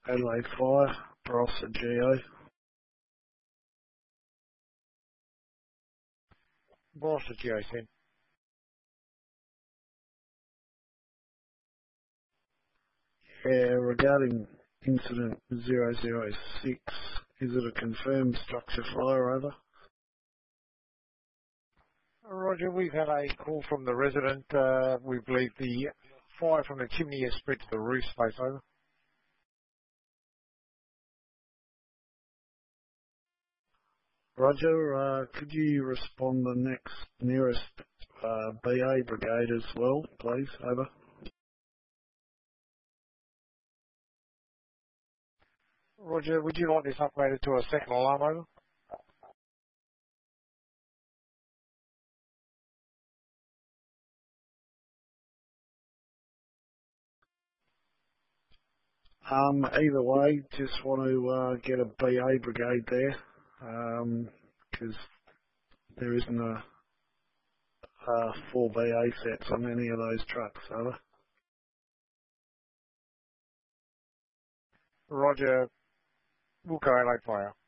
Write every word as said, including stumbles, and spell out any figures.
Adelaide Fire, Barossa G O. Barossa G O ten. Yeah, regarding incident zero zero six, is it a confirmed structure fire over? Roger, we've had a call from the resident. Uh, we believe the fire from the chimney has spread to the roof space. Over. Roger, uh, could you respond the next nearest uh, B A brigade as well, please? Over. Roger, would you like this upgraded to a second alarm? Over. Um, either way, just want to uh, get a B A brigade there, because there isn't a, a full B A sets on any of those trucks. Over. Roger, we'll go Adelaide Fire.